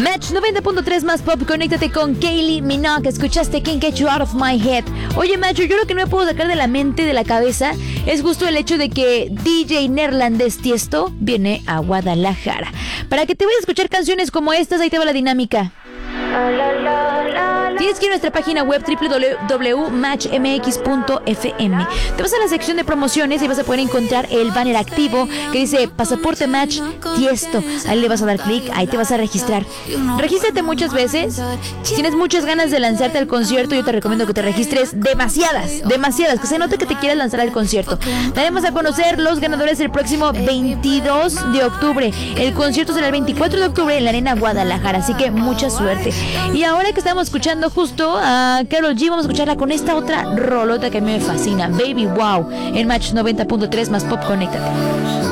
Match 90.3 más pop, conéctate con Kylie Minogue. Escuchaste Can't Get You Out of My Head. Oye, macho, yo lo que no me puedo sacar de la mente, de la cabeza, es justo el hecho de que DJ neerlandés Tiesto viene a Guadalajara. Para que te vayas a escuchar canciones como estas, ahí te va la dinámica. Tienes que ir a nuestra página web www.matchmx.fm. Te vas a la sección de promociones y vas a poder encontrar el banner activo que dice Pasaporte Match Tiesto. Ahí le vas a dar clic, ahí te vas a registrar. Regístrate muchas veces. Si tienes muchas ganas de lanzarte al concierto, yo te recomiendo que te registres demasiadas, que se note que te quieras lanzar al concierto. Daremos a conocer los ganadores el próximo 22 de octubre. El concierto será el 24 de octubre en la Arena Guadalajara, así que mucha suerte. Y ahora que estamos escuchando justo a Karol G, vamos a escucharla con esta otra rolota que a mí me fascina, Baby Wow, en Match 90.3 más pop, conéctate.